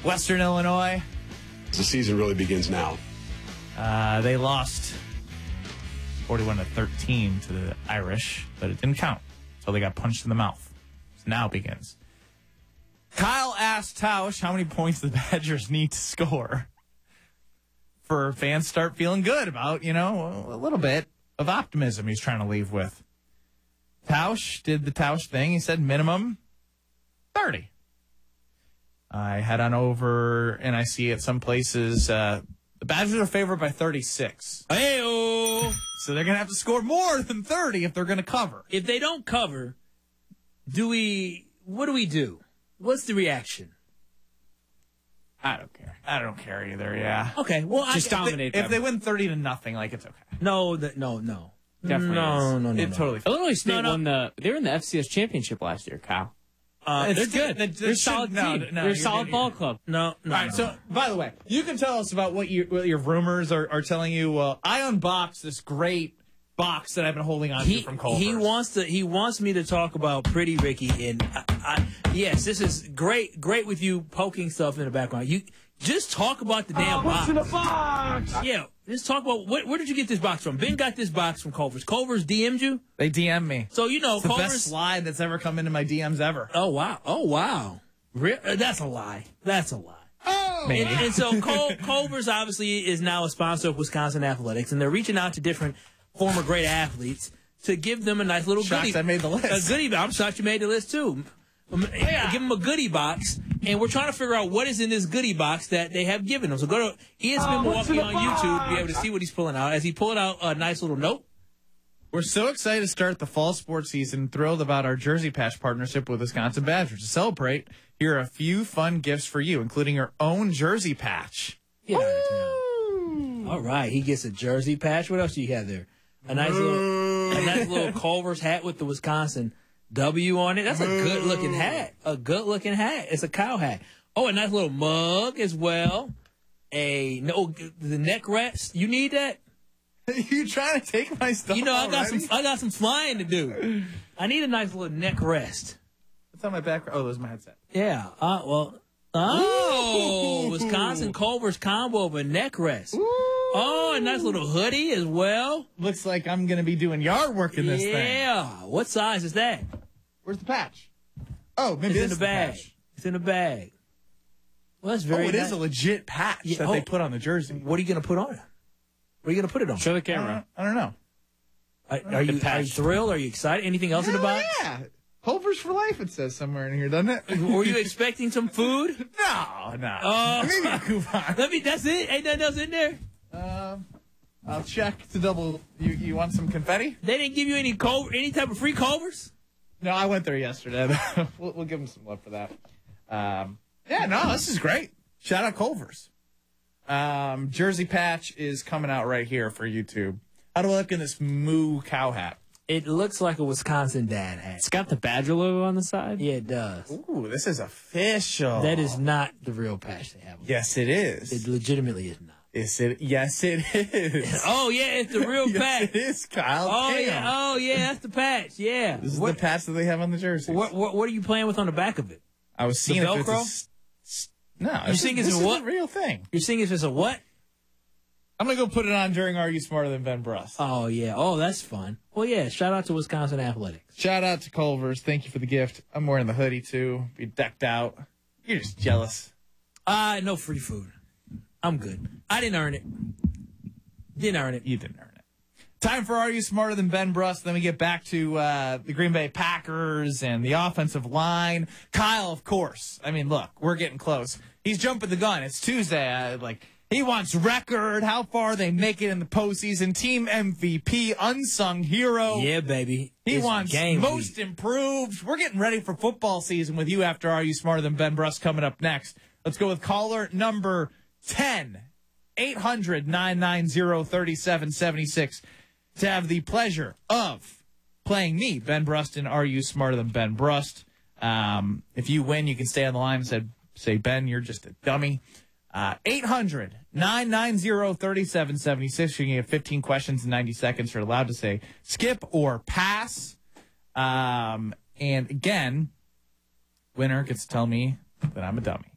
Western Illinois. The season really begins now. They lost 41-13 to the Irish, but it didn't count until they got punched in the mouth. So now it begins. Kyle asked Tausch how many points the Badgers need to score for fans to start feeling good about, a little bit of optimism he's trying to leave with. Tausch did the Tausch thing. He said minimum 30. I head on over and I see at some places the Badgers are favored by 36. Hey-o! So they're going to have to score more than 30 if they're going to cover. If they don't cover, what do we do? What's the reaction? I don't care. I don't care either, yeah. Okay, well, Just dominate them. If they win 30-0, it's okay. No. Definitely No. It's totally fine. Illinois State won they were in the FCS championship last year, Kyle. It's They're good. They're a solid team. They're a solid ball club. No. All right, so, by the way, you can tell us about what your rumors are telling you. I unboxed this great box that I've been holding on to from Culver's. He wants me to talk about Pretty Ricky, and yes, this is great with you poking stuff in the background. You just talk about the damn box. What's in the box? Yeah, just talk about where did you get this box from? Ben got this box from Culver's. Culver's DM'd you? They DM'd me. So It's the Culver's best slide that's ever come into my DMs ever. Oh wow. That's a lie. Oh, And so Culver's obviously is now a sponsor of Wisconsin Athletics, and they're reaching out to different former great athletes to give them a nice little Shocked goodie. I made the list. A goodie box. I'm shocked you made the list too. Yeah. Give them a goodie box, and we're trying to figure out what is in this goodie box that they have given them. So go to ESPN Milwaukee on YouTube to be able to see what he's pulling out. As he pulled out a nice little note. We're so excited to start the fall sports season, thrilled about our Jersey Patch partnership with Wisconsin Badgers. To celebrate, here are a few fun gifts for you, including your own Jersey Patch. Get out of town. All right, he gets a Jersey patch. What else do you have there? A nice little Culver's hat with the Wisconsin W on it. That's a good-looking hat. It's a cow hat. Oh, a nice little mug as well. The neck rest. You need that? You trying to take my stuff? I got some flying to do. I need a nice little neck rest. What's on my back? Oh, there's my headset. Yeah. Wisconsin Culver's combo of a neck rest. Ooh. Oh, a nice little hoodie as well. Looks like I'm going to be doing yard work in this thing. Yeah. What size is that? Where's the patch? Oh, maybe it's in the bag. It's in the bag. Well, that's very nice. It is a legit patch that they put on the jersey. What are you going to put on it? What are you going to put it on? Show the camera. I don't know. Are you thrilled? Are you excited? Anything else in the box? Yeah. Culver's for life, it says somewhere in here, doesn't it? Were you expecting some food? No. Maybe a coupon. That's it? Ain't nothing else in there? I'll check to double. You want some confetti? They didn't give you any type of free Culver's? No, I went there yesterday. We'll give them some love for that. This is great. Shout out Culver's. Jersey patch is coming out right here for YouTube. How do I look in this moo cow hat? It looks like a Wisconsin dad hat. It's got the Badger logo on the side. Yeah, it does. Ooh, this is official. That is not the real patch they have. Yes, it is. It legitimately is not. Yes, it is. Oh, yeah, it's the real patch. Yes, it is, Kyle. Oh, yeah, that's the patch. Yeah. This is the patch that they have on the jersey. What are you playing with on the back of it? I was seeing the Velcro? You're seeing it's a what? A real thing. You're seeing it's a what? I'm going to go put it on during Are You Smarter Than Ben Brust? Oh, yeah. Oh, that's fun. Well, yeah, shout out to Wisconsin Athletics. Shout out to Culver's. Thank you for the gift. I'm wearing the hoodie, too. Be decked out. You're just jealous. No free food. I'm good. I didn't earn it. You didn't earn it. Time for Are You Smarter Than Ben Brust? Then we get back to the Green Bay Packers and the offensive line. Kyle, of course. I mean, look, we're getting close. He's jumping the gun. It's Tuesday. He wants record, how far they make it in the postseason, team MVP, unsung hero. Yeah, baby. He wants most improved. We're getting ready for football season with you after Are You Smarter Than Ben Brust coming up next. Let's go with caller number 10, 800-990-3776 to have the pleasure of playing me, Ben Brust, in Are You Smarter Than Ben Brust. If you win, you can stay on the line and say, Ben, you're just a dummy. 800-990-3776. You can get 15 questions in 90 seconds. You're allowed to say skip or pass. And again, winner gets to tell me that I'm a dummy.